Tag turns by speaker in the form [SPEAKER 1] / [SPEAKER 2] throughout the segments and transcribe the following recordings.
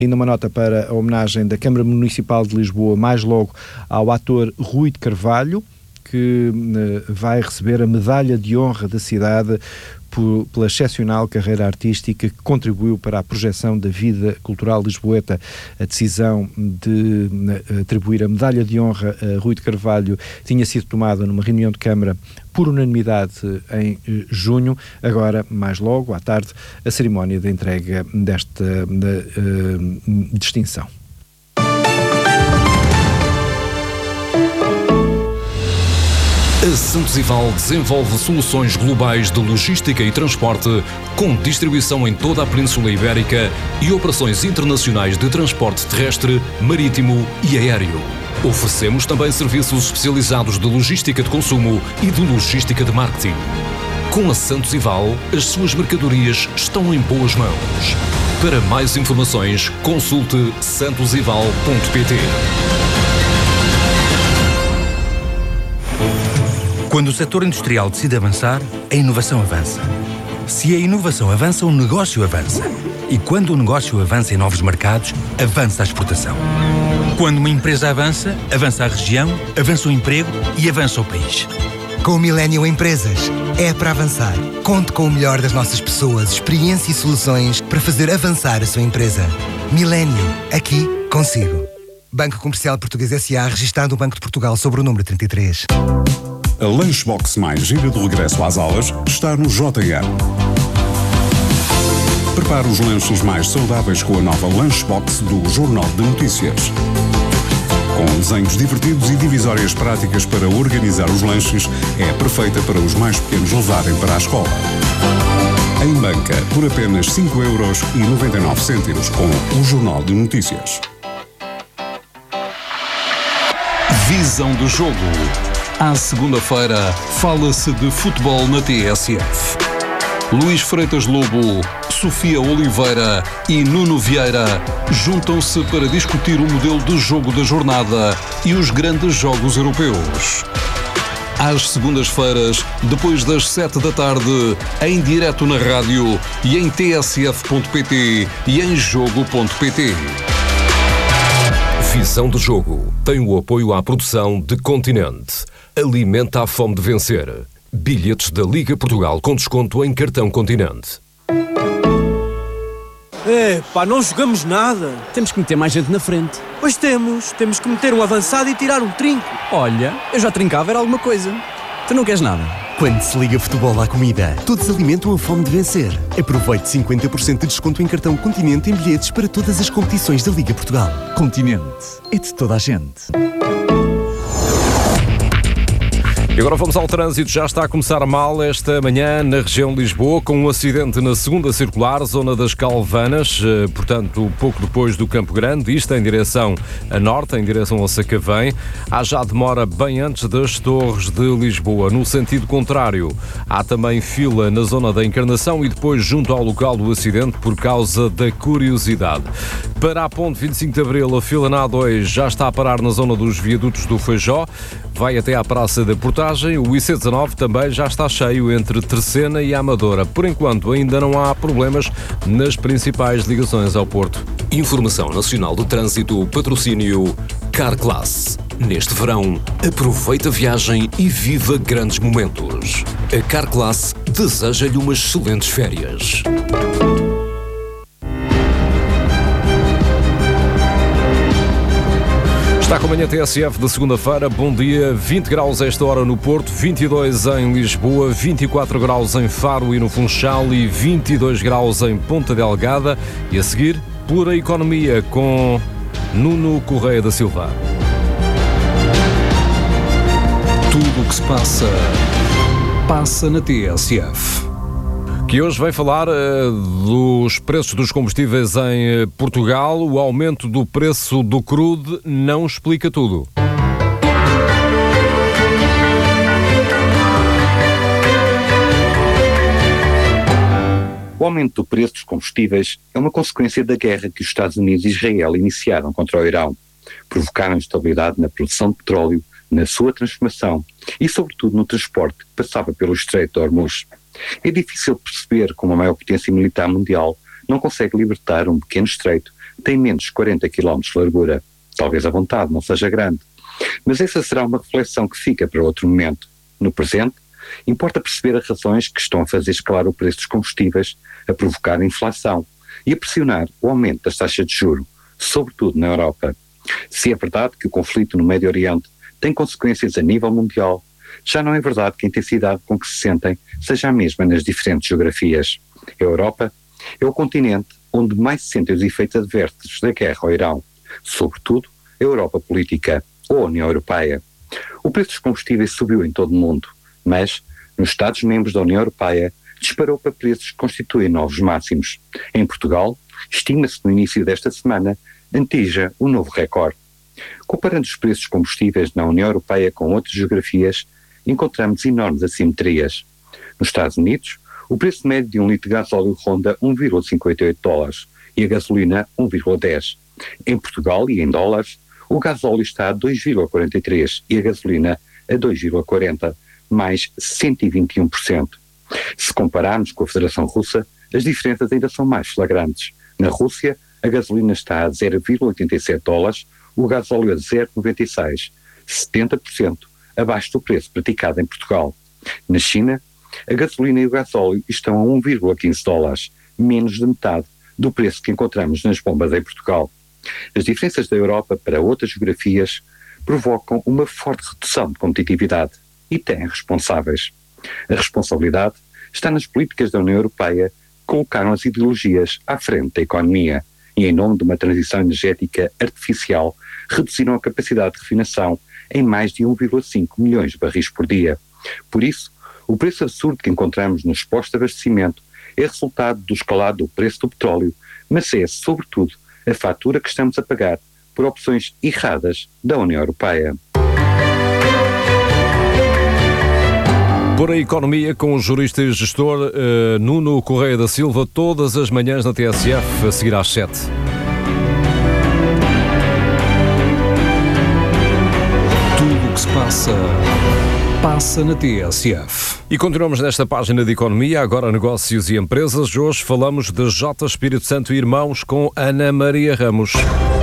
[SPEAKER 1] Ainda uma nota para a homenagem da Câmara Municipal de Lisboa, mais logo, ao ator Rui de Carvalho, que vai receber a medalha de honra da cidade pela excepcional carreira artística que contribuiu para a projeção da vida cultural lisboeta. A decisão de atribuir a medalha de honra a Rui de Carvalho tinha sido tomada numa reunião de Câmara por unanimidade em junho. Agora, mais logo, à tarde, a cerimónia de entrega desta distinção.
[SPEAKER 2] A Santos Ival desenvolve soluções globais de logística e transporte, com distribuição em toda a Península Ibérica e operações internacionais de transporte terrestre, marítimo e aéreo. Oferecemos também serviços especializados de logística de consumo e de logística de marketing. Com a Santos Ival, as suas mercadorias estão em boas mãos. Para mais informações, consulte santosival.pt.
[SPEAKER 3] Quando o setor industrial decide avançar, a inovação avança. Se a inovação avança, o negócio avança. E quando o negócio avança em novos mercados, avança a exportação. Quando uma empresa avança, avança a região, avança o emprego e avança o país.
[SPEAKER 4] Com o Millennium Empresas, é para avançar. Conte com o melhor das nossas pessoas, experiência e soluções para fazer avançar a sua empresa. Millennium, aqui, consigo. Banco Comercial Português S.A., registado no Banco de Portugal sob o número 33.
[SPEAKER 5] A Lunchbox mais gira de regresso às aulas está no JR. Prepare os lanches mais saudáveis com a nova Lunchbox do Jornal de Notícias. Com desenhos divertidos e divisórias práticas para organizar os lanches, é perfeita para os mais pequenos levarem para a escola. Em banca, por apenas 5,99€ com o Jornal de Notícias.
[SPEAKER 2] Visão do jogo. À segunda-feira, fala-se de futebol na TSF. Luís Freitas Lobo, Sofia Oliveira e Nuno Vieira juntam-se para discutir o modelo de jogo da jornada e os grandes jogos europeus. Às segundas-feiras, depois das 7 da tarde, em direto na rádio e em tsf.pt e em jogo.pt. Visão do jogo tem o apoio à produção de Continente. Alimenta a fome de vencer. Bilhetes da Liga Portugal com desconto em cartão Continente.
[SPEAKER 6] Não jogamos nada.
[SPEAKER 7] Temos que meter mais gente na frente.
[SPEAKER 6] Pois temos que meter um avançado e tirar um trinco.
[SPEAKER 7] Olha, eu já trincava, era alguma coisa. Tu não queres nada?
[SPEAKER 8] Quando se liga futebol à comida, todos alimentam a fome de vencer. Aproveite 50% de desconto em cartão Continente em bilhetes para todas as competições da Liga Portugal.
[SPEAKER 9] Continente, é de toda a gente.
[SPEAKER 2] E agora vamos ao trânsito. Já está a começar mal esta manhã na região de Lisboa, com um acidente na segunda circular, zona das Calvanas, portanto, pouco depois do Campo Grande, isto em direção a norte, em direção ao Sacavém. Há já demora bem antes das Torres de Lisboa. No sentido contrário, há também fila na zona da Encarnação e depois junto ao local do acidente por causa da curiosidade. Para a ponte 25 de Abril, a fila na A2 já está a parar na zona dos viadutos do Feijó, vai até à Praça da Portagem. O IC19 também já está cheio entre Terceira e Amadora. Por enquanto, ainda não há problemas nas principais ligações ao Porto. Informação Nacional do Trânsito, patrocínio Carclass. Neste verão, aproveita a viagem e viva grandes momentos. A Carclass deseja-lhe umas excelentes férias. Está com a manhã TSF de segunda-feira. Bom dia. 20 graus a esta hora no Porto, 22 em Lisboa, 24 graus em Faro e no Funchal e 22 graus em Ponta Delgada. E a seguir, Pura Economia com Nuno Correia da Silva. Tudo o que se passa, passa na TSF. Que hoje vem falar dos preços dos combustíveis em Portugal. O aumento do preço do crude não explica tudo.
[SPEAKER 10] O aumento do preço dos combustíveis é uma consequência da guerra que os Estados Unidos e Israel iniciaram contra o Irão. Provocaram instabilidade na produção de petróleo, na sua transformação e, sobretudo, no transporte que passava pelo Estreito de Hormuz. É difícil perceber como a maior potência militar mundial não consegue libertar um pequeno estreito tem menos de 40 km de largura. Talvez a vontade não seja grande, mas essa será uma reflexão que fica para outro momento. No presente, importa perceber as razões que estão a fazer escalar o preço dos combustíveis, a provocar a inflação e a pressionar o aumento das taxas de juros, sobretudo na Europa. Se é verdade que o conflito no Médio Oriente tem consequências a nível mundial, já não é verdade que a intensidade com que se sentem seja a mesma nas diferentes geografias. A Europa é o continente onde mais se sentem os efeitos adversos da guerra ao Irão, sobretudo a Europa política ou a União Europeia. O preço dos combustíveis subiu em todo o mundo, mas nos Estados-membros da União Europeia disparou para preços que constituem novos máximos. Em Portugal, estima-se no início desta semana atinja um novo recorde. Comparando os preços dos combustíveis na União Europeia com outras geografias, encontramos enormes assimetrias. Nos Estados Unidos, o preço médio de um litro de gasóleo ronda $1,58 e a gasolina 1,10. Em Portugal e em dólares, o gasóleo está a 2,43 e a gasolina a 2,40, mais 121%. Se compararmos com a Federação Russa, as diferenças ainda são mais flagrantes. Na Rússia, a gasolina está a $0,87, o gasóleo a 0,96, 70% abaixo do preço praticado em Portugal. Na China, a gasolina e o gasóleo estão a $1,15, menos de metade do preço que encontramos nas bombas em Portugal. As diferenças da Europa para outras geografias provocam uma forte redução de competitividade e têm responsáveis. A responsabilidade está nas políticas da União Europeia que colocaram as ideologias à frente da economia e, em nome de uma transição energética artificial, reduziram a capacidade de refinação em mais de 1,5 milhões de barris por dia. Por isso, o preço absurdo que encontramos nos postos de abastecimento é resultado do escalado do preço do petróleo, mas é, sobretudo, a fatura que estamos a pagar por opções erradas da União Europeia.
[SPEAKER 2] Por a economia com o jurista e gestor Nuno Correia da Silva, todas as manhãs na TSF, a seguir às 7.
[SPEAKER 11] Tudo o que se passa na TSF.
[SPEAKER 2] E continuamos nesta página de economia, agora negócios e empresas. Hoje falamos de J. Espírito Santo e Irmãos com Ana Maria Ramos.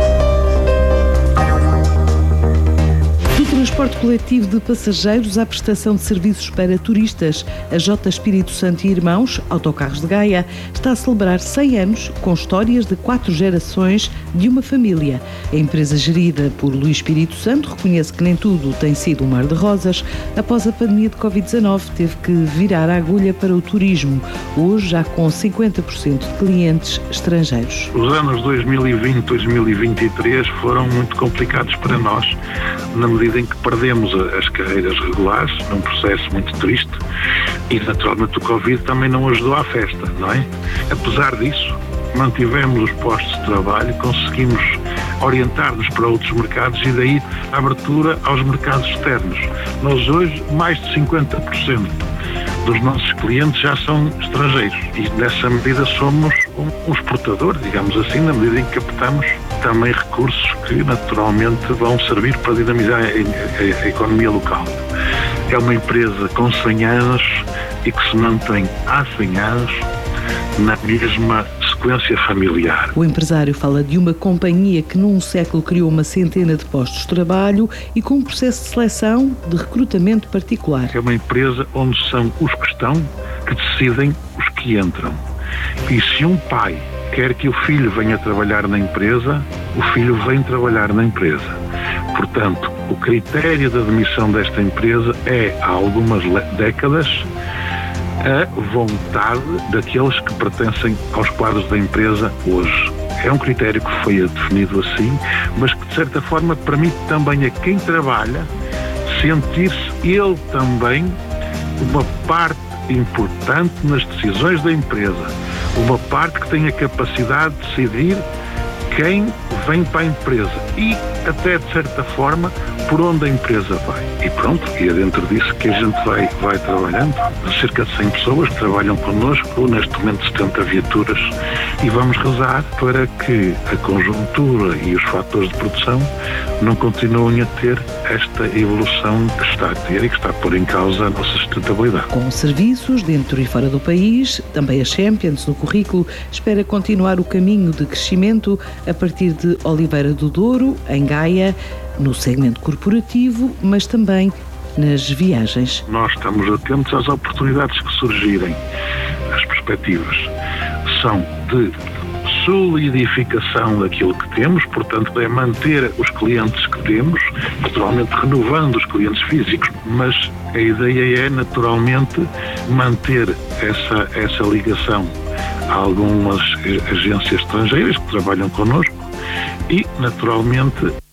[SPEAKER 12] Transporte coletivo de passageiros à prestação de serviços para turistas. A J. Espírito Santo e Irmãos, Autocarros de Gaia, está a celebrar 100 anos com histórias de 4 gerações de uma família. A empresa gerida por Luís Espírito Santo reconhece que nem tudo tem sido um mar de rosas. Após a pandemia de Covid-19, teve que virar a agulha para o turismo, hoje já com 50% de clientes estrangeiros.
[SPEAKER 13] Os anos 2020 e 2023 foram muito complicados para nós, na medida em que perdemos as carreiras regulares, num processo muito triste, e naturalmente o Covid também não ajudou à festa, não é? Apesar disso, mantivemos os postos de trabalho, conseguimos orientar-nos para outros mercados e daí a abertura aos mercados externos. Nós hoje, mais de 50% dos nossos clientes já são estrangeiros e nessa medida somos um exportador, digamos assim, na medida em que captamos também recursos que naturalmente vão servir para dinamizar a economia local. É uma empresa com 100 anos e que se mantém há 100 anos na mesma sequência familiar.
[SPEAKER 12] O empresário fala de uma companhia que num século criou uma centena de postos de trabalho e com um processo de seleção de recrutamento particular.
[SPEAKER 13] É uma empresa onde são os que estão que decidem os que entram. E se um pai quer que o filho venha trabalhar na empresa, o filho vem trabalhar na empresa. Portanto, o critério de admissão desta empresa é, há algumas décadas, a vontade daqueles que pertencem aos quadros da empresa hoje. É um critério que foi definido assim, mas que de certa forma permite também a quem trabalha sentir-se ele também uma parte importante nas decisões da empresa, uma parte que tem a capacidade de decidir quem vem para a empresa e até de certa forma por onde a empresa vai. E pronto, e é dentro disso que a gente vai trabalhando. Cerca de 100 pessoas que trabalham connosco, neste momento 70 viaturas, e vamos rezar para que a conjuntura e os fatores de produção não continuem a ter esta evolução que está a ter e que está a pôr em causa a nossa sustentabilidade.
[SPEAKER 12] Com serviços dentro e fora do país, também a Champions no currículo espera continuar o caminho de crescimento a partir de Oliveira do Douro, em Gaia, no segmento corporativo, mas também nas viagens.
[SPEAKER 13] Nós estamos atentos às oportunidades que surgirem. As perspectivas são de solidificação daquilo que temos, portanto é manter os clientes que temos, naturalmente renovando os clientes físicos, mas a ideia é naturalmente manter essa ligação a algumas agências estrangeiras que trabalham connosco e naturalmente